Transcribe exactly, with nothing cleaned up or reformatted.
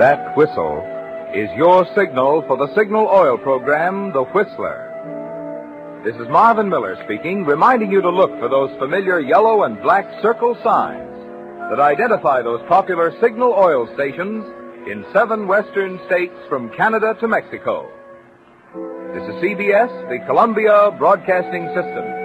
That whistle is your signal for the Signal Oil program, The Whistler. This is Marvin Miller speaking, reminding you to look for those familiar yellow and black circle signs that identify those popular Signal Oil stations in seven western states from Canada to Mexico. This is C B S, the Columbia Broadcasting System.